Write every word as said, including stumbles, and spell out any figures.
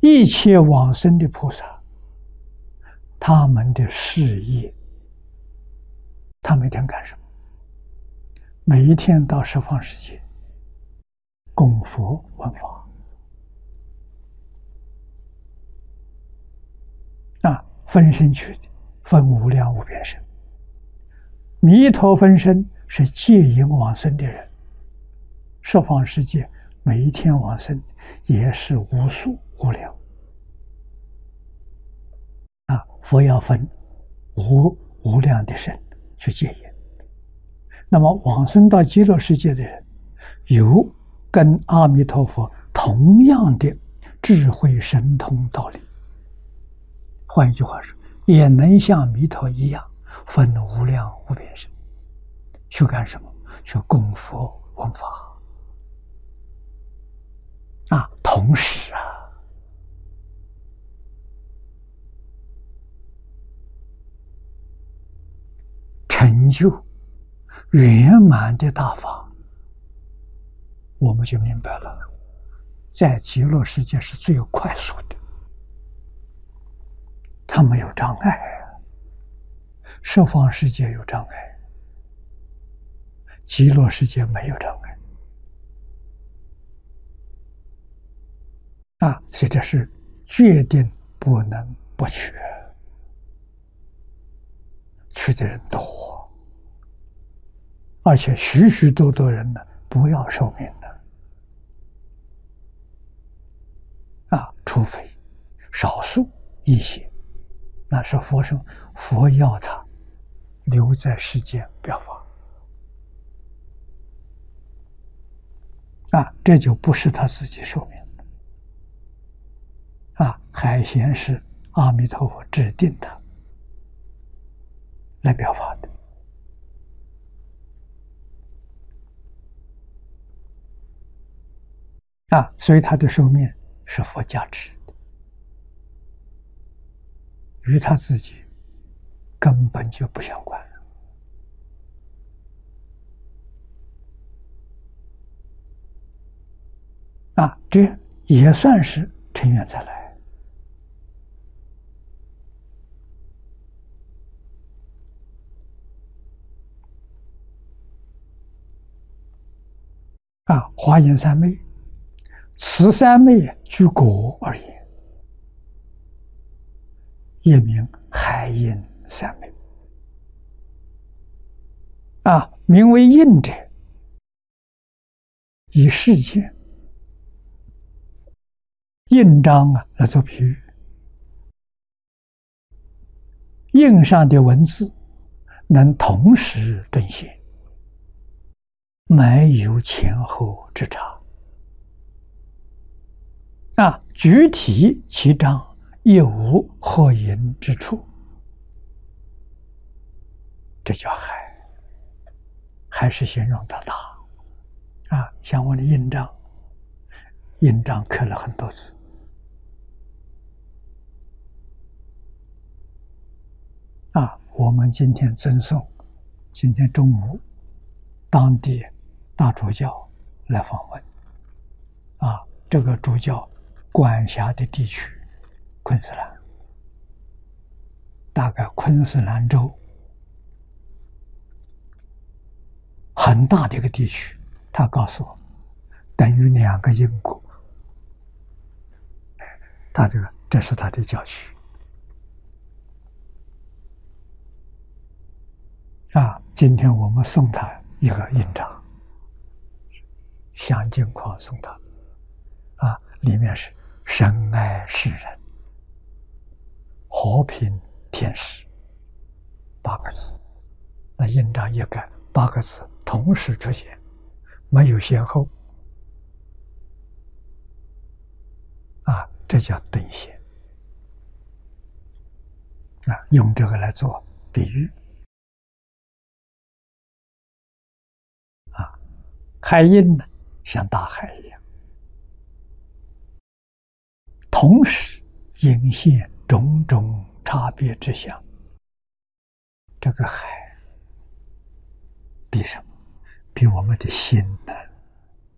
一切往生的菩萨，他们的事业，他每天干什么？每一天到十方世界供佛闻法啊，分身去的，分无量无边身。弥陀分身是戒引往生的人，十方世界每一天往生也是无数无量啊！佛要分无无量的身去戒引。那么往生到极乐世界的人，有跟阿弥陀佛同样的智慧神通道理。换一句话说，也能像弥陀一样分无量无边身，去干什么？去供佛闻法啊！同时啊，成就圆满的大法，我们就明白了，在极乐世界是最快速的，它没有障碍。十方世界有障碍，极乐世界没有障碍啊！所以这是决定不能不去，去的人多。而且许许多多人呢，不要寿命的啊，除非少数一些，那是佛生佛要他留在世间表法啊，这就不是他自己寿命啊。海贤是阿弥陀佛指定他来表法的。啊，所以他的寿命是佛加持的，与他自己根本就不相关啊，这也算是成缘再来啊。华严三昧，此三昧据果而言，也名海印三昧啊。名为印者，以世间印章啊来做比喻，印上的文字能同时顿现，没有前后之差啊，具体其章亦无合影之处，这叫海，还是形容它大啊。像我的印章，印章刻了很多字啊。我们今天赠送，今天中午当地大主教来访问啊，这个主教管辖的地区昆士兰，大概昆士兰州很大的一个地区，他告诉我等于两个英国，他这个这是他的教区啊。今天我们送他一个印章，向金矿送他啊，里面是深爱世人，和平天使八个字，那印章一改，八个字同时出现，没有先后啊，这叫顿现啊，用这个来做比喻啊。海印呢，像大海一样，同时隐现种种差别之相。这个海比什么？比我们的心呢？